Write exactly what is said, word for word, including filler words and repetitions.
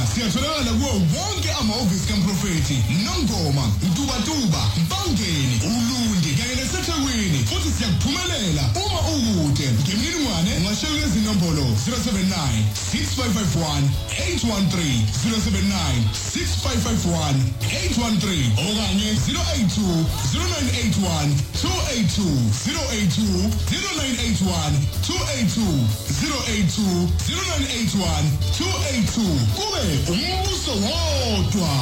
siyatholakala kuwo wonke amahhovisi kaMprofethi Nongoma, Ntubatuba, Bangeni, Ulundi kanye naseThekwini. Futhi siyakuphumelela uma ukude. Ngemininingwane ungashayela izinombolo zero seven nine six five five one eight one three zero seven nine six five five one eight one three okanye zero eight two zero nine eight one two eight two zero eight two zero nine eight one two eight two zero eight two zero nine eight one two eight two. Kube umbuso wodwa.